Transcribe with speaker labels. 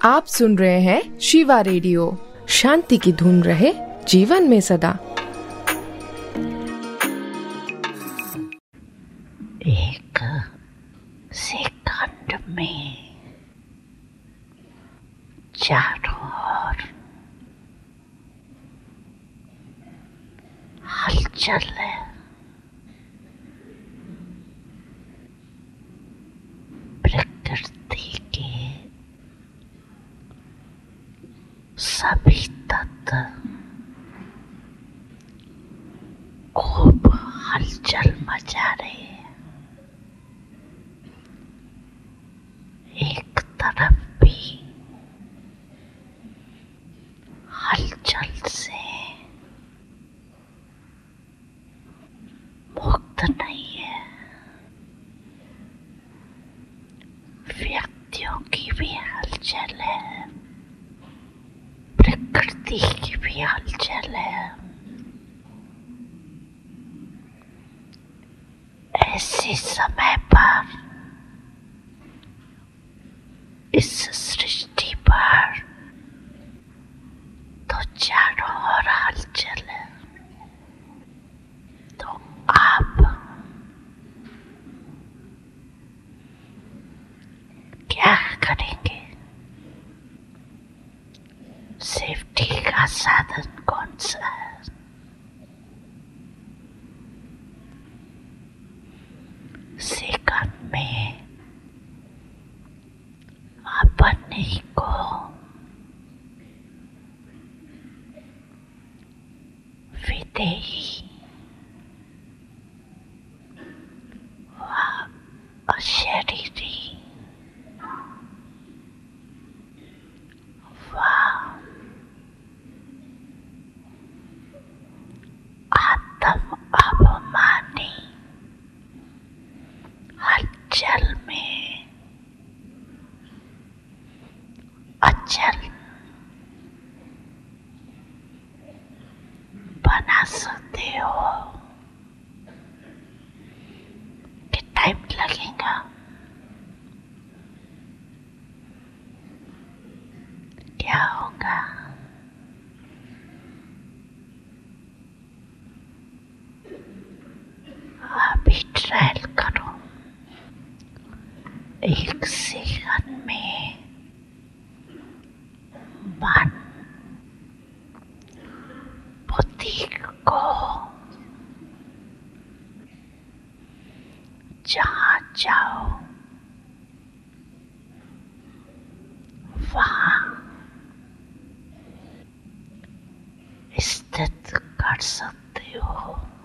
Speaker 1: आप सुन रहे हैं शिवा रेडियो। शांति की धुन रहे जीवन में सदा।
Speaker 2: एक सेकंड में चारों ओर हलचल है। प्रकृति के सभी तत्व खूब हलचल मचा रहे हैं। एक तरफ भी हलचल से मुक्त नहीं है। व्यक्तियों की भी हलचल है, प्रकृति की भी हलचल है। ऐसे समय पर इस सृष्टि पर तो चारों ओर हलचल है। तो आप क्या करेंगे? सेफ्टी का साधन कौन सा है? सेकंड में अपने को विदेही व अशरीरी व आत्म अभिमानी हलचल में अचल बना सकते हो कि टाइम लगेगा? क्या होगा? अभी ट्रायल करो। एक सेकंड में मन बुद्धि को जहाँ जाओ वहाँ स्थित कर सकते हो।